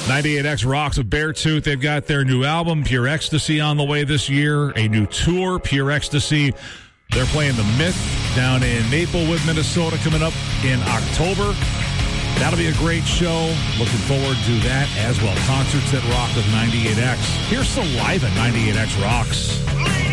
98X rocks with Beartooth. They've got their new album, Pure Ecstasy, on the way this year. A new tour, Pure Ecstasy. They're playing The Myth down in Maplewood, Minnesota, coming up in October. That'll be a great show. Looking forward to that as well. Concerts that rock with 98X. Here's Saliva, 98X rocks.